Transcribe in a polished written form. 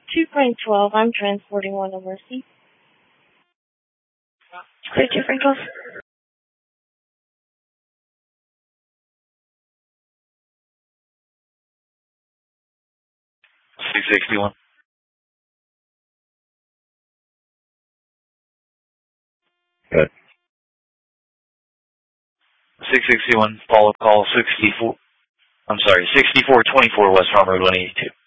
2.12, I'm transporting one of Mercy. Clear to Frankel. 661. Good. 661, follow-up call 64. I'm sorry, 6424 West Farm Road 182.